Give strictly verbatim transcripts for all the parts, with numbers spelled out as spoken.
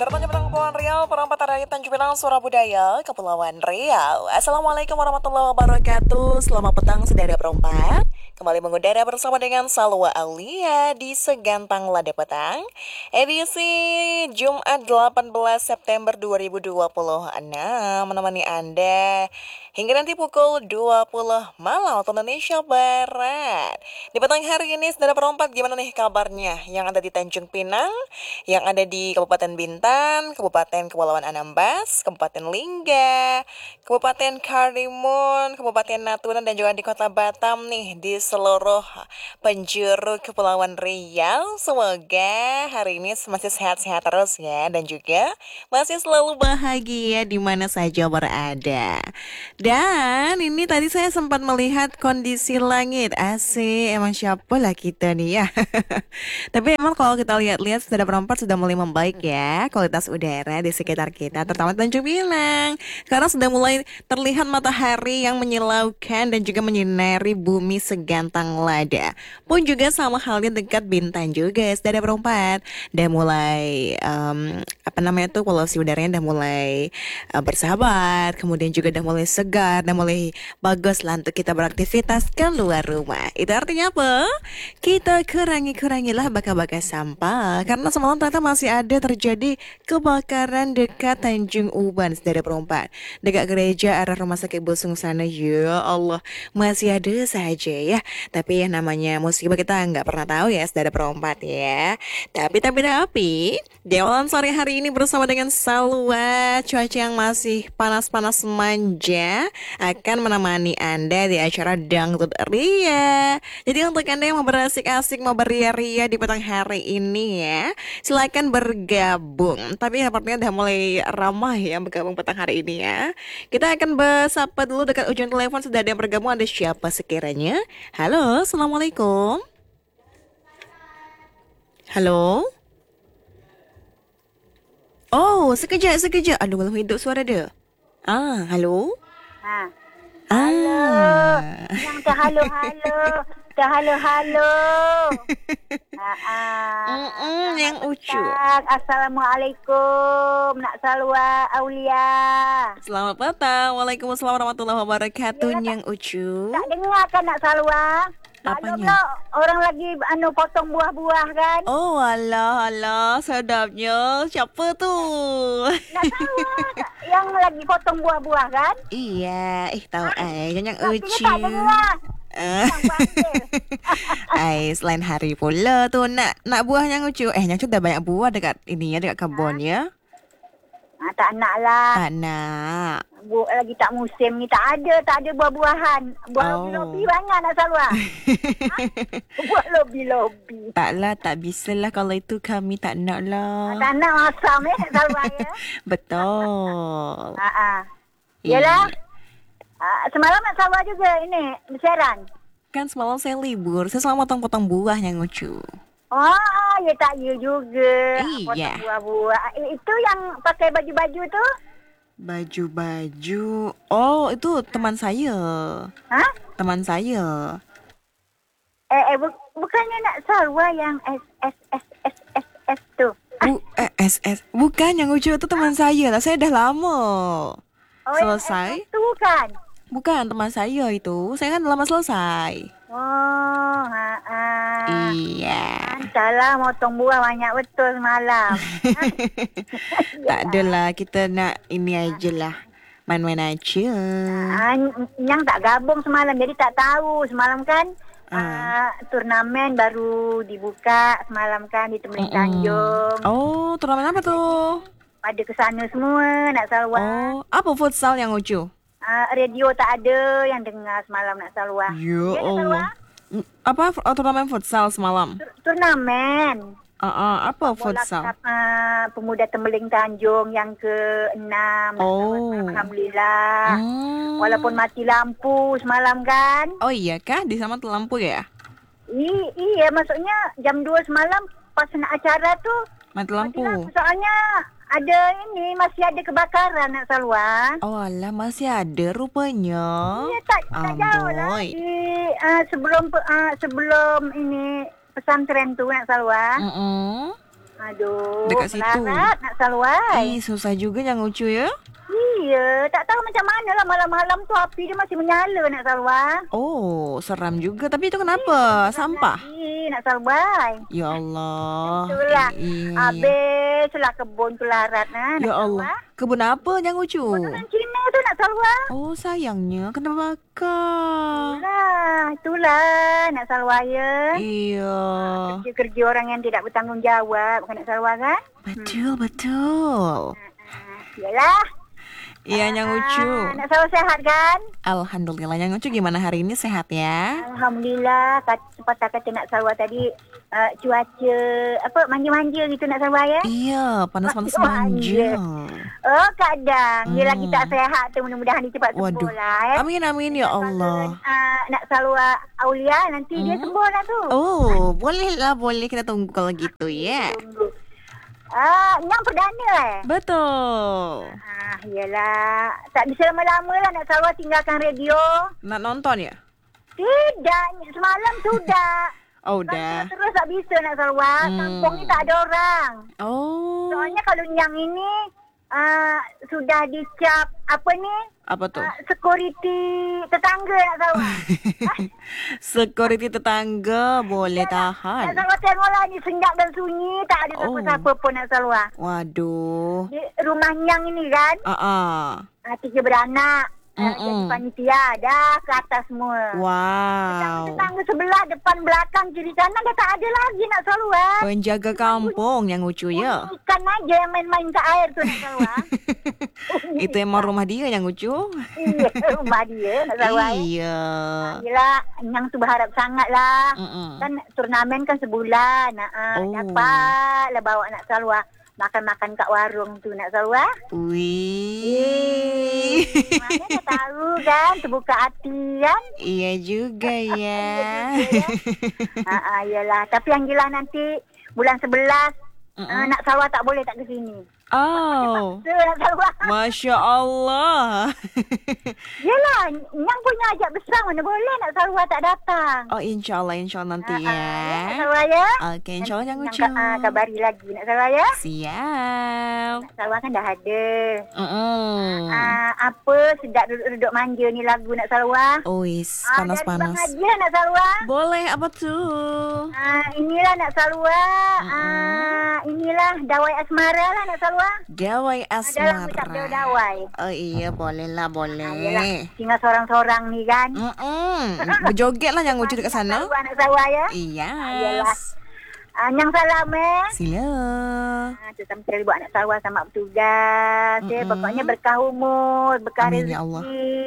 Tertanya Pinang Kepulauan Riau, perempatan dari Tanjung Pinang, Suara Budaya, Kepulauan Riau. Assalamualaikum warahmatullahi wabarakatuh. Selamat petang, saudara perempat. Kembali mengudara bersama dengan Salwa Aulia di Segantang Lada Petang. Edisi Jumat delapan belas September dua ribu dua puluh enam menemani Anda hingga nanti pukul dua puluh malam waktu Indonesia Barat. Di petang hari ini, saudara perempat, gimana nih kabarnya? Yang ada di Tanjung Pinang, yang ada di Kabupaten Bintan, Kabupaten Kepulauan Anambas, Kabupaten Lingga, Kabupaten Karimun, Kabupaten Natuna, dan juga di Kota Batam nih, di seluruh penjuru Kepulauan Riau. Semoga hari ini masih sehat-sehat terus ya, dan juga masih selalu bahagia di mana saja berada. Dan ini tadi saya sempat melihat kondisi langit. Asik, emang siapa lah kita nih ya. Tapi emang kalau kita lihat-lihat sudah berempat sudah mulai membaik ya kualitas udara di sekitar kita, terutama Tanjung Pinang. Karena sudah mulai terlihat matahari yang menyilaukan dan juga menyinari bumi segantang lada. Pun juga sama halnya dekat Bintan juga, sudah berempat. Dan mulai um, apa namanya tuh polusi udaranya udah mulai uh, bersahabat, kemudian juga udah mulai segar dan mulai bagus lah untuk kita beraktivitas keluar rumah. Itu artinya apa? Kita kurangi-kurangilah bakal-bakal sampah, karena semalam ternyata masih ada terjadi kebakaran dekat Tanjung Uban, saudara perempat, dekat gereja arah rumah sakit Busung sana. Ya Allah, masih ada saja ya. Tapi yang namanya musibah kita nggak pernah tahu ya, saudara perempat ya. Tapi tapi tapi di awalan sore hari ini bersama dengan Salwa, cuaca yang masih panas-panas manja akan menemani Anda di acara Dangdut Ria. Jadi untuk Anda yang mau berasik-asik, mau beria-ria di petang hari ini ya, silakan bergabung. Tapi sepertinya udah mulai ramah ya bergabung petang hari ini ya. Kita akan bersapa dulu dekat ujung telepon, sudah ada yang bergabung. Ada siapa sekiranya? Halo, Assalamualaikum. Halo. Oh, sekejap, sekejap. Aduh, belum hidup suara dia. Ah, halo. Ha. Ah. Yang dah halo halo. Dah halo halo. Ha ah. Mm-mm, yang ucu. Assalamualaikum Nak Salwa Aulia. Selamat petang. Waalaikumsalam warahmatullahi wabarakatuh. Ya, yang ucu. Tak dengar kan Nak Salwa? Apanya? Maklum lah, orang lagi anu potong buah-buah kan. Oh, alah, alah, sedapnya. Siapa tu? Nak Salwa yang lagi potong buah-buah kan? Iya, eh tahu eh, yang Tapi ucu. dia tak dengar. Eh. Yang panggil. Ai, selain hari pula tu nak nak buah yang ucu. Eh, yang sudah banyak buah dekat ini ya, dekat kebun ya. Ha, tak nak lah. Tak nak. Bu, lagi tak musim ni, tak ada, tak ada buah-buahan. Buah Oh. lobi-lobi banyak Nak Salwa. Ha? Buah lobi-lobi. Taklah, tak bisalah kalau itu kami tak nak lah. Tak nak masam eh Nak Salwa ya. Betul. Ha ah. Yalah. Ha, semalam Nak Salwa juga ini berseran. Kan semalam saya libur, saya selalu potong-potong buah yang lucu. Oh, ya tak ya juga. Iya. Potong buah-buah. Eh, itu yang pakai baju-baju tu? Baju-baju. Oh, itu teman saya. Ha? Teman saya. Eh, eh bu- bukannya Nak Salwa yang S S S S S S tu. Bu, eh, S S. Bukan, yang lucu itu teman saya lah. Saya dah lama. Oh, yang Selesai? S S tu kan? Bukan, teman saya itu. Saya kan lama selesai. Oh, ha ah. Iya. Entahlah, motong buah banyak betul semalam. Tak adalah, kita nak ini aje lah. Main-main aja. Ah, yang tak gabung semalam, jadi tak tahu. Semalam kan Ah. ah, turnamen baru dibuka semalam kan di Temeling Mm-mm. Tanjung. Oh, turnamen apa tuh? Pada kesana semua Nak Salwa. Oh, apa futsal yang lucu? Ah, radio tak ada yang dengar semalam Nak Salwa. Ya Ya, Nak Salwa? Allah. Mm, Apa oh, turnamen futsal semalam? Tur- Turnamen. Ah, ah, apa Bola futsal? Cup, ah, Pemuda Temeling Tanjung yang ke-enam. Nak Oh. Salwa. Alhamdulillah. Hmm. Walaupun mati lampu semalam kan. Oh iya kah? Di sana lampu ya? I- iya, maksudnya jam dua semalam pas nak acara tu Mati mati lampu. lampu. Soalnya ada ini, masih ada kebakaran Nak Salwa. Oh alah, masih ada rupanya. Iya, tak, tak jauh lah. Amboi. Di, uh, sebelum uh, sebelum ini pesantren tu Nak Salwa. Mm-mm. Aduh, Dekat situ. melarat nak salwai. Ih, susah juga yang lucu ya. Iya, tak tahu macam mana lah malam-malam tu api dia masih menyala nak salwa. Oh, seram juga. Tapi itu kenapa? Sampah. Lagi nak salwai. Ya Allah. Itulah. Iya. Habislah kebun tu larat nah. Ya Allah. Kebun apa yang lucu? Orang Cina tu nak salwa. Oh, sayangnya kena bakar. Itulah, itulah nak salwa ya. Iya. Kerja-kerja orang yang tidak bertanggungjawab bukan nak salwa kan? Betul, betul. Yalah. Iya, yang lucu. Ah, nak salwa sehat kan? Alhamdulillah. Yang lucu gimana hari ini, sehat ya? Alhamdulillah. Kata, sepatah kata nak salwa tadi, uh, cuaca apa manja-manja gitu nak salwa ya? Iya, panas-panas Masih manja. Oh, kadang. Dia Hmm. lagi tak sehat tu, mudah-mudahan dia cepat Waduh. sembuh lah. Eh. Amin, amin ya Allah. Uh, nak salwa Aulia, nanti dia Hmm. sembuh lah tu. Oh, boleh lah, boleh. Kita tunggu kalau gitu ya. Tunggu. Ah, yang perdana eh? Betul. Ah, yelah. Tak bisa lama-lama lah nak salwa tinggalkan radio. Nak nonton ya? Tidak, semalam sudah. Oh, udah. Kan terus tak bisa nak salwa. Hmm. Kampung ni tak ada orang. Oh. Soalnya kalau yang ini uh, sudah dicap apa ni? Apa tuh? Uh, security tetangga nak salwa. Security tetangga boleh Nak tahan. salwa tengoklah ni senyap dan sunyi. Tak ada Oh. siapa-siapa pun nak salwa. Waduh. Di rumah Nyang ini kan. Ah, ah. Uh, tiga beranak. Uh, Mm-mm. jadi panitia. Dah ke atas semua. Wow. Tetangga sebelah, depan, belakang, kiri kanan dah tak ada lagi nak salwa. Penjaga kampung yang lucu ya. Ikan aja yang main-main ke air tu nak salwa. Itu emang rumah dia yang lucu. Iya, rumah dia nak salwa. Iya. Yelah, yang tu berharap sangat lah. Mm-mm. Kan turnamen kan sebulan. Nah, Oh. dapatlah bawa nak salwa. Makan-makan kat warung tu nak salwa. Wih. Mana dah tahu kan, terbuka hati kan. Iya juga ya. Ha, ha, yelah. Tapi yang jelas nanti bulan sebelas uh, nak salwa tak boleh tak ke sini. Oh. So, nak salwa. Masya Allah. Yelah, yang punya ajak besar mana boleh nak salwa tak datang. Oh, insya Allah, insya Allah nanti Ha, ha, ya. nak salwa ya. Oke, insya Allah yang Nanti lucu. yang ka- ah, kabari lagi nak salwa ya. Siap. Nak salwa kan dah ada. Mm-mm. Ah, apa sedap duduk-duduk manja ni lagu nak salwa. Uis, Ah, dari Bang panas-panas. Haji lah nak salwa. Boleh, apa tuh? Ah, inilah nak salwa. Ah, inilah dawai asmara lah nak salwa. Dawai Dalam ucap dia asmara. dawai. Oh iya, boleh lah, Ah, yelah, boleh. tinggal seorang-seorang ni kan. Mm-mm. Berjoget lah yang lucu dekat sana. Salwa nak salwa ya. Iya. Yes. Ah, yang salam eh. Sila. Ah, tu sama sekali buat anak salwa sama bertugas. Ya. Mm-mm. Pokoknya berkah umur, berkah Amin, rezeki. ya Allah.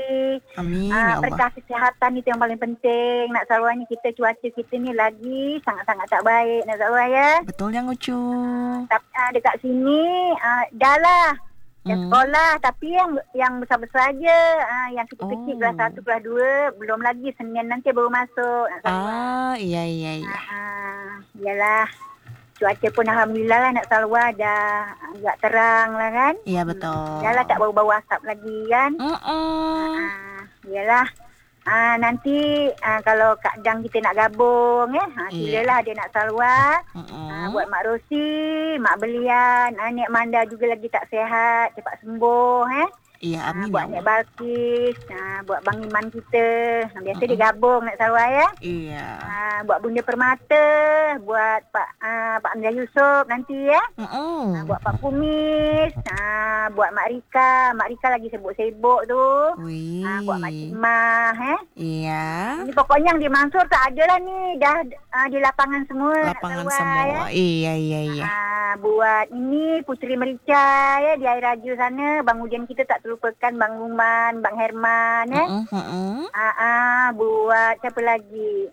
Amin Ah, ya Allah. berkah kesihatan itu yang paling penting. Nak salwa ni kita cuaca kita ni lagi sangat-sangat tak baik nak salwa ya. Betul yang lucu. Tapi ah, dekat sini ah, dah lah. Dah Hmm. sekolah tapi yang yang besar-besar aja. Ah, yang kecil-kecil Oh. kelas satu, kelas dua belum lagi. Senin nanti baru masuk nak salwa. Ah, iya iya iya. Ah, yalah. Cuaca pun Alhamdulillah lah nak salwa dah agak terang lah kan. Iya betul. Yalah tak bau-bau asap lagi kan. Mm-mm. Ah, yalah. Ah, nanti ah, kalau Kak Dang kita nak gabung eh. Ah, Iya. silalah dia nak salwa. Mm-mm. Ah, buat Mak Rosi, Mak Belian, ah, Nek Manda juga lagi tak sihat, cepat sembuh eh. Iya, Ah, amin ya buat Nek Allah. Balkis, ah, buat Bang Iman kita. Ah, biasa dia gabung nak salwa ya. Iya. Ah, buat Bunda Permata, buat Pak ah, Pak Amjad Yusof nanti ya. Ah, Mm-mm. buat Pak Kumis, ah, buat Mak Rika, Mak Rika lagi sibuk-sibuk tu. Wih. Ah, buat Mak Cimah eh. Iya. Ni pokoknya yang di Mansur tak ada lah ni. Dah ah, di lapangan semua. nak Lapangan salwa, semua. Ya. Iya iya iya. Ah, buat ini Putri Merica ya di Air Raja sana. Bang Ujian kita tak terlupakan, Bang Ruman, Bang Herman eh. Mm-mm, mm-mm. Ah, ah, buat siapa lagi?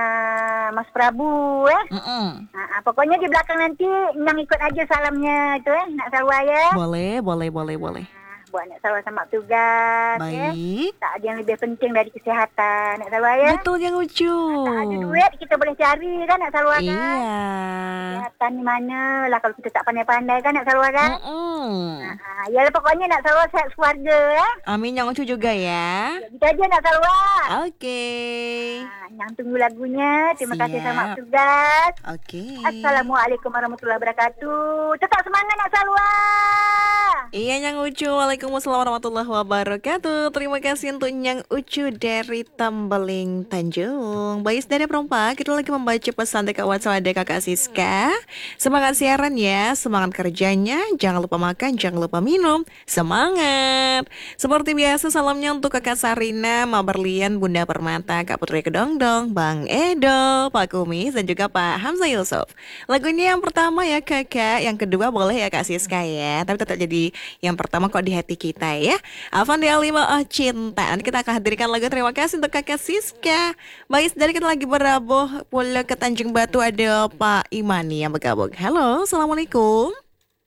Ah, Mas Prabu eh. Mm-mm. Ah, ah, pokoknya di belakang nanti yang ikut aja salamnya tu eh nak salwa ya. Boleh, boleh, boleh, boleh. Ah, buat nak salwa sama tugas ya. Baik. Tak ada yang lebih penting dari kesihatan nak salwa ya. Betul yang lucu. Tak ada duit kita boleh cari kan nak salwa kan. Iya. Kesihatan ni mana lah kalau kita tak pandai-pandai kan nak salwa kan. Mm-mm. Ah, Ah, ya pokoknya nak Sarawak sehat keluarga ya. Amin, yang Ucu juga ya. Ya, kita aja nak Sarawak. Oke. Ah, yang tunggu lagunya. Terima kasih Siap. selamat tugas. Oke. Assalamualaikum warahmatullahi wabarakatuh. Tetap semangat nak Sarawak. Iya, Nyang Ucu. Waalaikumsalam warahmatullahi wabarakatuh. Terima kasih untuk Nyang Ucu dari Tambeling Tanjung. Baik, dari perempat, kita lagi membaca pesan dekat WhatsApp ada Kakak Siska. Semangat siaran ya, semangat kerjanya. Jangan lupa makan, jangan lupa minum. Semangat. Seperti biasa, salamnya untuk Kakak Sarina, Ma Berlian, Bunda Permata, Kak Putri Kedongdong, Bang Edo, Pak Kumis, dan juga Pak Hamzah Yusuf. Lagunya yang pertama ya Kakak, yang kedua boleh ya Kak Siska ya. Tapi tetap jadi yang pertama kok di hati kita ya. Afandi Alima Oh Cinta. Nanti kita akan hadirkan lagu terima kasih untuk Kakak Siska. Baik, dari kita lagi berabuh pula ke Tanjung Batu ada Pak Imani yang bergabung. Halo, Assalamualaikum.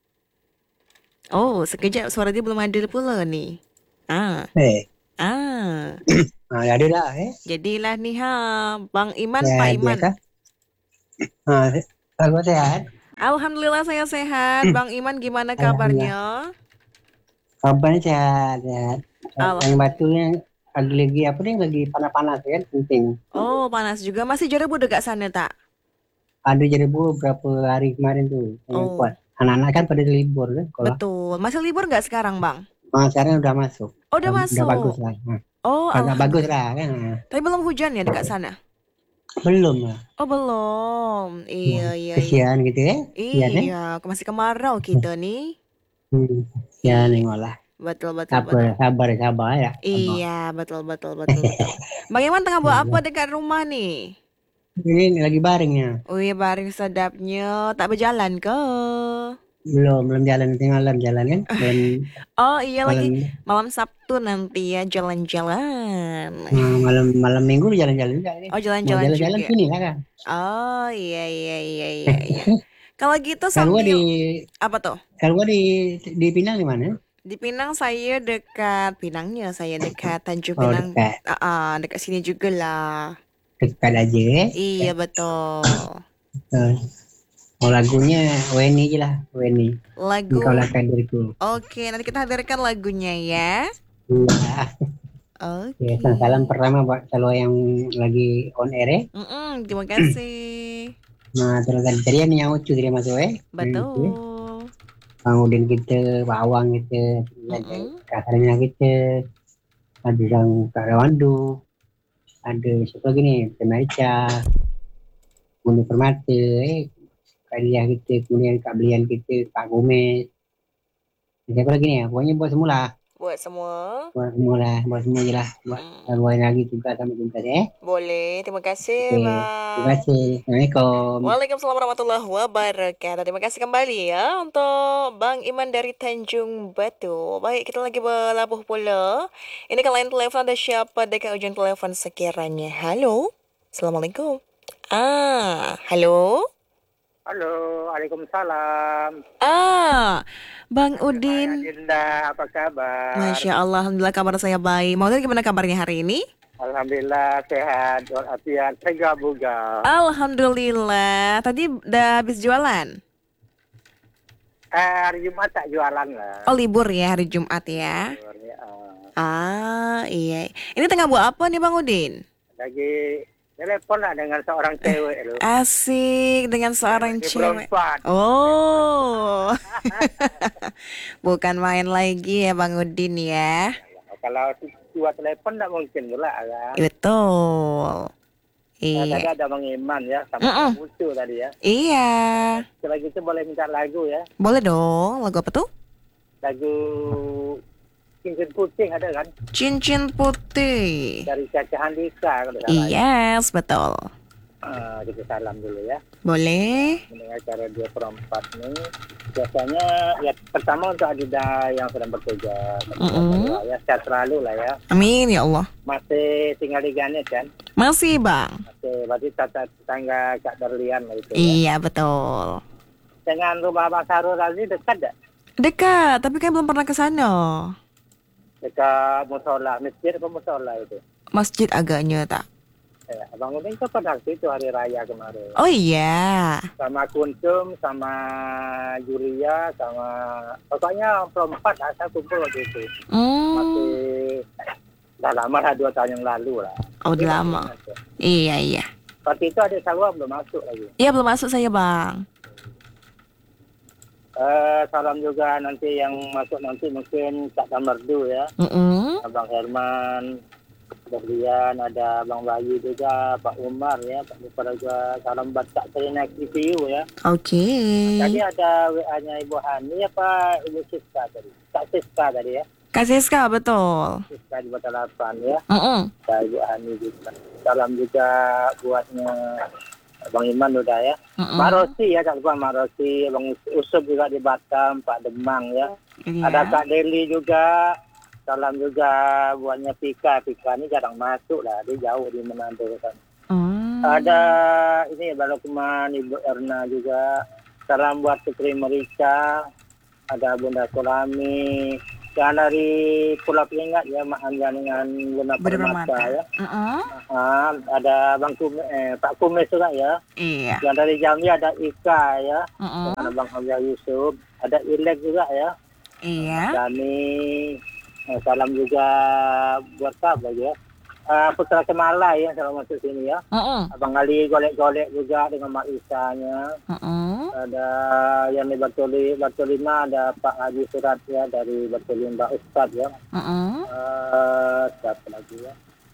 Oh, sekejap suara dia belum ada pula nih. Ah. Eh, Ah. ah, ada lah eh. Jadilah nih ha, Bang Iman, Ya, Pak Iman. biasa. Ah, Sarawak sehat. Alhamdulillah saya sehat. Bang Iman gimana kabarnya? Kabarnya sehat, sehat. Al- Yang batunya lagi-lagi apa nih lagi panas-panas kan penting. Oh, panas juga. Masih jerebu dekat sana tak? Ada jadi bu berapa hari kemarin tuh yang Oh. kuat. Anak-anak kan pada libur kan sekolah. Betul. Masih libur nggak sekarang, Bang? Ah, sekarang udah masuk. Oh, udah masuk. Udah bagus lah. Nah, Oh, agak alhamdulillah. bagus lah kan. Tapi belum hujan ya dekat sana? Belum lah. Oh, belum. Iya, iya, iya. Kesian gitu ya. Kesian ya. Iya, masih kemarau kita nih. Hmm. Kesian nengok lah. Betul, betul, betul. Sabar, sabar, sabar ya. Sabar. Iya, betul, betul, betul, betul. Bang Iman tengah buat apa dekat rumah nih? Ini lagi baringnya. Oh iya, baring sedapnya. Tak berjalan ke? Belum, belum jalan tinggalan jalan kan. Belum Oh iya, lagi malam malam Sabtu nanti ya jalan-jalan. Nah, malam malam minggu jalan-jalan juga nih. Oh, Mau jalan-jalan jalan-jalan juga. sini lah kan. Oh iya, iya, iya, iya, iya. Kalau gitu Kalau gua di sambil apa tuh? kalau gua di di Pinang di mana? Di Pinang saya dekat Pinangnya, saya dekat Tanjung Oh, Pinang. dekat Ah, ah, dekat sini juga lah. dekat aja. Iya betul. Eh, Oh, lagunya Weni aja lah, Weni. Lagu. Engkau lah diriku. Oke, nanti kita hadirkan lagunya ya. Iya. Oke. Ya, salam pertama buat kalau yang lagi on air ya. Mm-mm, terima kasih. Nah, terus tadi tadi yang yang lucu dari masuk eh. Betul. Bang Udin kita, Pak Awang kita, ada Mm-mm. kasarnya kita, ada yang Kak Rawandu, ada siapa lagi nih, Penaica, Bunda Permata, eh, Kak Dia kita, kemudian Kak Belian kita, Kak Gomez, siapa lagi nih, pokoknya buat semula, Buat semua. buat semula, buat semua je lah, buat Mm, laluan lagi juga sama juga eh. boleh, terima kasih Oke, terima Bang. kasih, Assalamualaikum. Waalaikumsalam warahmatullahi wabarakatuh. Terima kasih kembali ya untuk Bang Iman dari Tanjung Batu. Baik, kita lagi berlabuh pula. Ini kalau lain telepon ada siapa dekat ujung telepon sekiranya. Halo. Assalamualaikum. Ah, halo. Halo, Waalaikumsalam. Ah, Bang Saya Udin. Dinda, apa kabar? Masya Allah, Alhamdulillah kabar saya baik. Mau tahu gimana kabarnya hari ini? Alhamdulillah sehat, walafiat, segar bugar. Alhamdulillah. Tadi udah habis jualan? Eh, hari Jumat tak jualan lah. Oh, libur ya hari Jumat ya. Ya, Ah, iya. Ini tengah buat apa nih Bang Udin? lagi telepon lah dengan seorang cewek lu. Asik dengan seorang Dia cewek. perempuan. Oh. Bukan main lagi ya Bang Udin ya. Kalau dua telepon tak mungkin pula kan. Betul. Nah, tadi Iya. ada Bang Iman ya, sama Mm-mm. Mucu tadi ya. Iya. Setelah gitu boleh minta lagu ya. Boleh dong. Lagu apa tuh? Lagu Cincin Putih ada kan? Cincin Putih. Dari Caca Handika kalau tak salah. Yes, betul. Ah, kita salam dulu ya. Boleh. Mendengar cara dua perempat nih biasanya ya pertama untuk Adida yang sedang bekerja Mm-mm. ya sehat selalu lah ya, Amin ya Allah. masih tinggal di Ganet kan, Masih Bang. masih berarti tata tetangga Kak Darlian lah itu ya. Iya betul. Dengan rumah Abang Sarul Razi dekat tak? Dekat, tapi kan belum pernah ke sana. Dekat musola masjid apa musola itu? Masjid agaknya tak. Eh, Abang Udin ke pada situ hari raya kemarin. Oh iya. Sama Kuntum, sama Julia, sama pokoknya perempat saya kumpul waktu itu. Hmm. Masih dah lama lah, dua tahun yang lalu lah. Oh, udah lama. Iya, iya. Waktu itu ada Salwa belum masuk lagi. Iya, belum masuk saya, Bang. Eh, salam juga nanti yang masuk nanti mungkin Kak Tamerdu ya. Mm-mm. Abang Herman, Berlian, ada Bang Bayu juga, Pak Umar ya, Pak Umar juga. Salam buat Kak Terina T V U ya. Oke. Tadi ada W A-nya Ibu Hani apa Ibu Siska tadi? Kak Siska tadi ya. Kak Siska, betul. Siska di Bata delapan ya. Mm-mm. Ada Ibu Hani juga. Salam juga buatnya Bang Iman udah ya. Mm-mm. Mak Rosi ya, tak lupa Mak Rosi. Bang Usop juga di Batam, Pak Demang ya. Iya. Ada Kak Deli juga. Salam juga buatnya Pika. Pika ini jarang masuk lah. Dia jauh di Manado kan. Hmm. Ada ini baru kemarin Ibu Erna juga. Salam buat Putri Merica. Ada Bunda Sulami. Yang dari Pulau Peringat ya, Mak Anja dengan Bunda Permata ya. Mm-mm. Ah, ada Bang Kume, eh, Pak Kumes juga ya. Iya. Yang dari Jambi ada Ika ya. Mm-mm. Ada Bang Hamzah Yusuf. Ada Ilek juga ya. Iya. Kami eh, salam juga buat apa ya. Uh, Putra Kemala ya, salam masuk sini ya. Mm-mm. Abang Ali golek-golek juga dengan Mak Isanya. Mm-mm. Ada yang di Batuli, Batulima ada Pak Haji Surat ya dari Batulimba Ustadz ya. Mm-mm. Uh, siapa lagi ya?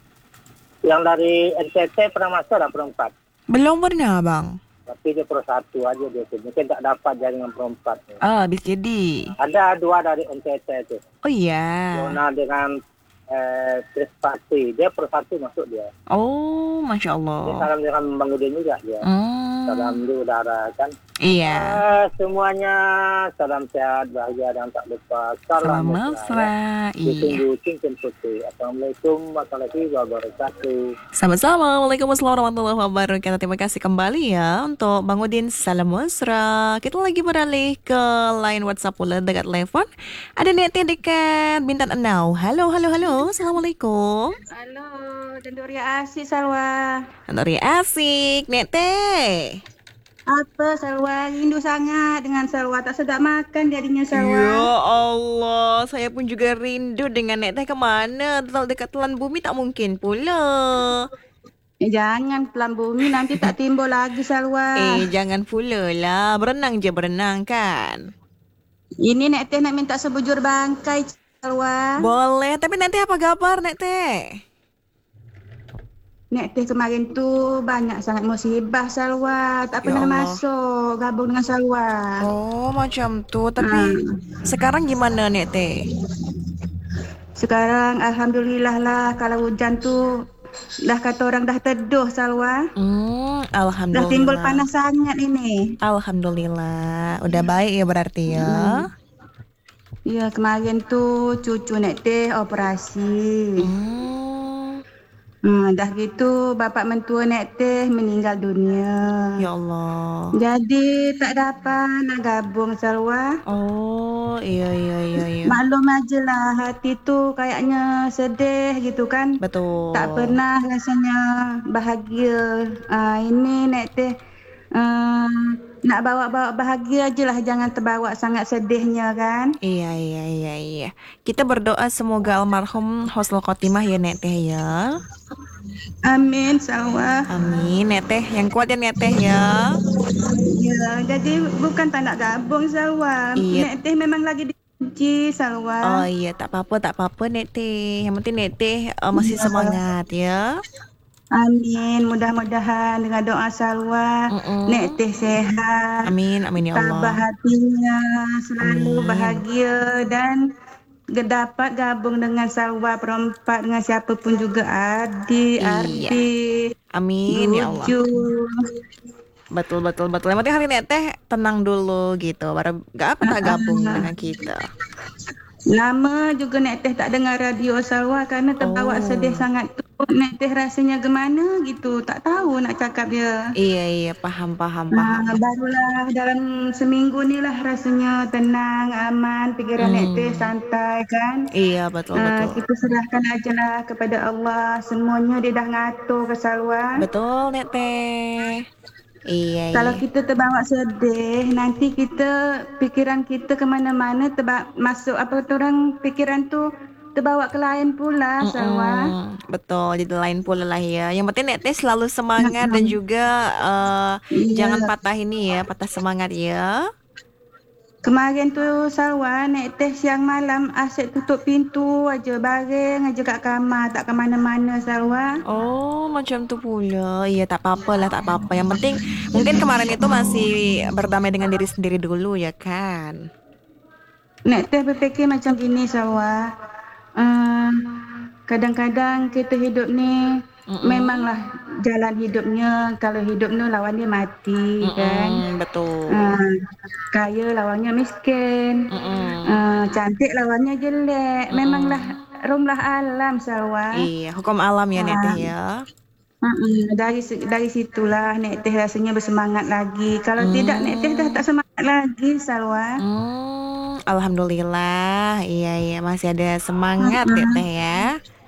Yang dari N T T pernah masuk lah perempat. Belum pernah, Bang. Tapi dia pro satu aja dia tuh. Mungkin tak dapat jaringan perempat. Ya. Ah, bisa jadi. Ada dua dari N T T tuh. Oh iya. Yona dengan eh, Trispati. Dia pro satu masuk dia. Oh, Masya Dia Allah. salam dengan Bang Udin juga dia. Hmm. Salam di udara kan. Iya. Eh, semuanya salam sehat, bahagia dan tak lupa. Salam Salam mesra. Iya. Ditunggu cincin putih. Assalamualaikum warahmatullahi wabarakatuh. Sama-sama. Waalaikumsalam warahmatullahi wabarakatuh. Terima kasih kembali ya untuk Bang Udin. Salam mesra. Kita lagi beralih ke line WhatsApp pula dekat telepon. Ada Neti dekat Bintan Enau. Halo, halo, halo. Assalamualaikum. Halo, Dendori Asik Salwa. Andori asik, Nete. Apa Salwa? Rindu sangat dengan Salwa. Tak sedap makan jadinya Salwa. Ya Allah, saya pun juga rindu dengan Nek Teh kemana. Kalau dekat telan bumi tak mungkin pula. Eh, jangan pelan bumi nanti tak timbul lagi Salwa. Eh, jangan pula lah. Berenang je, berenang kan. Ini Nek Teh nak minta sebujur bangkai Salwa. Boleh, tapi nanti apa kabar Nek Teh? Nek Teh kemarin tu banyak sangat musibah Salwa. Tak Ya pernah Allah. masuk gabung dengan Salwa. Oh, macam tu. Tapi Hmm. sekarang gimana Nek Teh? Sekarang Alhamdulillah lah kalau hujan tu dah kata orang dah teduh Salwa. Hmm, Dah Alhamdulillah. timbul panas sangat ini. Alhamdulillah. Udah baik ya berarti ya. Ya kemarin tu cucu Nek Teh operasi. Hmm. Hmm, dah gitu bapak mentua Nek Teh meninggal dunia. Ya Allah. Jadi tak dapat nak gabung Salwa. Oh, iya iya iya iya. Maklum aje lah hati tu kayaknya sedih gitu kan. Betul. Tak pernah rasanya bahagia. Ah, ini Nek Teh ah, nak bawa-bawa bahagia aje lah, jangan terbawa sangat sedihnya kan. Iya iya iya iya. Kita berdoa semoga almarhum husnul khotimah ya Nek Teh ya. Amin Salwa. Amin Nek Teh, yang kuat ya Nek Teh ya. Ya, jadi bukan tak nak gabung Salwa. Iya. Nek Teh memang lagi dikunci Salwa. Oh iya, tak apa-apa tak apa-apa Nek Teh. Yang penting Nek Teh uh, masih semangat ya. Amin, mudah-mudahan dengan doa Salwa Mm-mm. Nek Teh sehat. Amin amin ya Tabah Allah. hatinya selalu Amin. bahagia dan dapat gabung dengan Salwa perempat dengan siapapun juga, adik, Iya. adik, Amin ya Allah. lucu. Betul betul betul. Yang penting hari Nek Teh tenang dulu gitu. Baru gak apa tak gabung dengan kita. Lama juga Nek Teh tak dengar radio Salwa karena terbawa Oh. sedih sangat tu. Nek teh rasanya gimana gitu, tak tahu nak cakap dia. Iya, iya, paham, paham, paham. Nah, barulah dalam seminggu ni lah rasanya tenang, aman, pikiran nek teh Hmm. santai kan. Iya, betul, Uh, betul. kita serahkan aja lah kepada Allah. Semuanya dia dah ngatur ke Salwa. Betul, Nek Teh. Iya, Kalau iya. kita terbawa sedih, nanti kita pikiran kita kemana-mana terba- masuk apa tu orang pikiran tu terbawa ke lain pula, Salwa. Mm-mm, betul, jadi lain pula lah ya. Yang penting Nek Teh selalu semangat dan Mm-mm. juga eh, jangan Iya. patah ini ya, patah semangat ya. Kemarin tu Salwa naik teh siang malam asyik tutup pintu aja, baring aja kat kamar, tak ke mana-mana Salwa. Oh, macam tu pula. Iya, tak apa-apa lah, tak apa-apa. Yang penting mungkin kemarin itu masih berdamai dengan diri sendiri dulu ya kan. Naik teh berfikir macam gini Salwa. Uh, kadang-kadang kita hidup ni Mm-mm. memanglah jalan hidupnya, kalau hidup ni lawannya mati kan. Mm-mm, betul. Uh, kaya lawannya miskin. Mm-mm. Uh, cantik lawannya jelek. Mm-mm. Memanglah rumlah alam Salwa. Iya, hukum alam ya Nek Teh ya. Mm-mm. Dari se- dari situlah Nek Teh rasanya bersemangat lagi. Kalau tidak Nek Teh dah tak semangat lagi Salwa. Hmm, alhamdulillah. Iya, iya, masih ada semangat Nek Teh ya.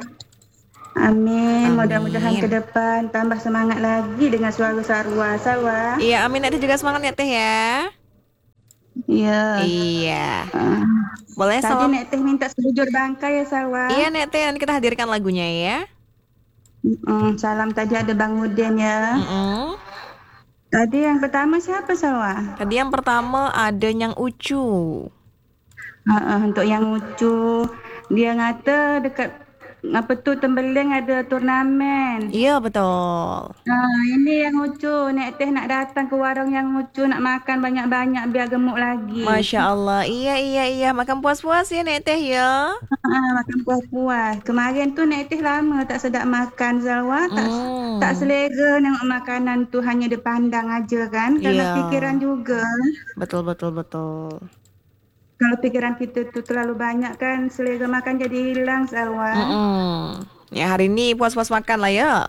Amin. Amin. Mudah-mudahan ke depan tambah semangat lagi dengan suara Salwa. Salwa. Iya, amin. Nek Teh juga semangat Nek Teh ya. Ya. Iya. Uh, Boleh tadi salam. Nek Teh minta sebujur bangkai ya Salwa. Iya Nek Teh, nanti kita hadirkan lagunya ya. Mm-mm. Salam tadi ada Bang Udin ya. Mm-mm. Tadi yang pertama siapa Salwa? Tadi yang pertama ada Nyang Ucu. Uh, untuk yang lucu, dia ngata dekat apa tu Tembeling ada turnamen. Iya betul. Nah, ini yang lucu. Nek Teh nak datang ke warung yang lucu, nak makan banyak-banyak biar gemuk lagi. Masya Allah. Iya iya iya. Makan puas-puas ya Nek Teh ya. Ah, makan puas-puas. Kemarin tu Nek Teh lama tak sedap makan Zalwa, tak Hmm. tak selera nengok makanan tu, hanya dipandang aja kan. Karena Iya. pikiran juga. Betul betul betul. Kalau pikiran kita tu terlalu banyak kan, selera makan jadi hilang Zalwa. Mm-mm. Ya hari ini puas-puas makan lah ya.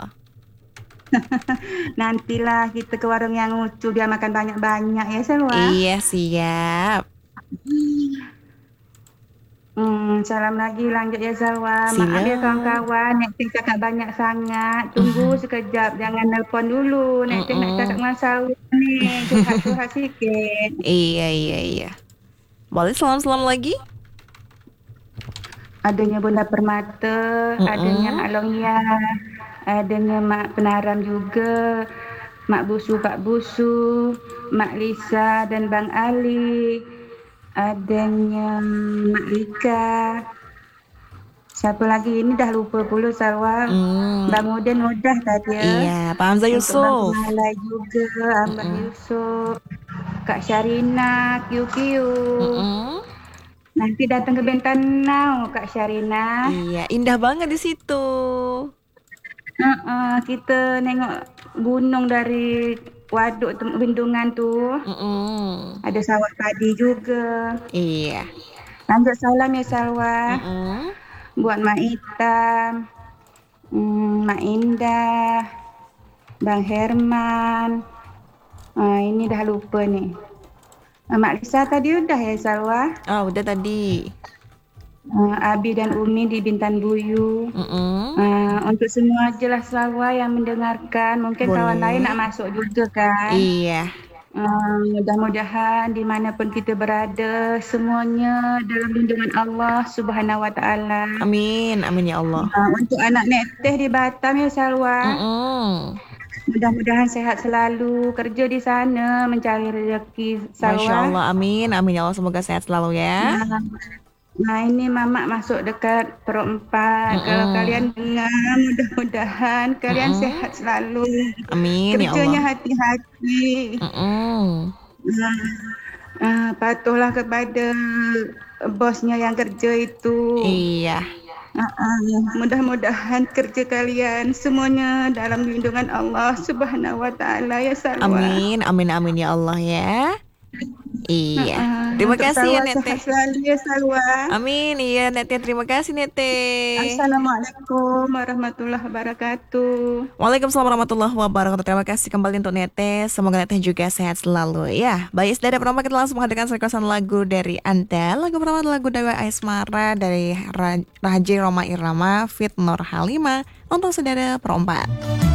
Nantilah kita ke warung yang lucu biar makan banyak-banyak ya Zalwa. Iya siap. Hmm, salam lagi lanjut ya Zalwa. Maaf ya Siap. kawan-kawan, Nek Teh cakap banyak sangat. Tunggu sekejap, jangan nelpon dulu. Nek Teh nak Mm-mm. cakap dengan Zalwa ni, curhat-curhat sikit. Iya iya iya. Boleh salam-salam lagi? Adanya Bunda Permata, Mm-mm. adanya Mak Longya, adanya Mak Penaram juga, Mak Busu, Pak Busu, Mak Lisa dan Bang Ali, adanya Mak Lika. Siapa lagi ini dah lupa pula Sarwa. Hmm. Bang Udin udah tadi ya. Iya, Pak Hamzah Untuk Bang Yusuf. Malai juga, Abah Mm-mm. Yusuf, Kak Syarina, Kiu Kiu. Mm-mm. Nanti datang ke Bentanau Kak Syarina. Iya, indah banget di situ. Uh-uh, kita nengok gunung dari waduk tu, bendungan tu. Mm-mm. Ada sawah padi juga. Iya. Lanjut salam ya Salwa. Mm-mm. Buat Mak Itam, hmm, Mak Indah, Bang Herman. Ah, ini dah lupa nih. Ah, Mak Lisa tadi udah ya Salwa. Ah, udah tadi. Ah, Abi dan Umi di Bintan Buyu. Mm-mm. Ah, untuk semua jelas Salwa yang mendengarkan, mungkin kawan Boleh. lain nak masuk juga kan. Iya. Ah, mudah-mudahan dimanapun kita berada, semuanya dalam lindungan Allah Subhanahu Wa Taala. Amin, amin ya Allah. Ah, untuk anak Nek Teh di Batam ya Salwa. Mm-mm. Mudah-mudahan sehat selalu, kerja di sana, mencari rezeki Masya Salwa. Allah, amin, amin ya Allah. Semoga sehat selalu ya. Nah, nah ini Mamak masuk dekat Perut Empat. Kalau Mm-mm. kalian dengar, mudah-mudahan kalian Mm-mm. sehat selalu. Amin ya Kerjanya Allah. hati-hati. Mm-mm. Nah, ah, patuhlah kepada bosnya yang kerja itu. Iya. Ah, ah, mudah-mudahan kerja kalian semuanya dalam lindungan Allah Subhanahu Wa Taala ya Salwa. Amin, amin, amin ya Allah ya. Iya. Ah, Terima untuk kasih ya Salwa Nete. sehat selalu ya Salwa. Amin. Iya Nete, terima kasih Nete. Assalamualaikum warahmatullahi wabarakatuh. Waalaikumsalam warahmatullahi wabarakatuh. Terima kasih kembali untuk Nete. Semoga Nete juga sehat selalu ya. Baik, sudah ada pertama kita langsung menghadirkan requestan lagu dari Anda. Lagu pertama adalah lagu Dewa Aismara dari Ra- Raji Roma Irama Fit Nur Halima untuk saudara perempat.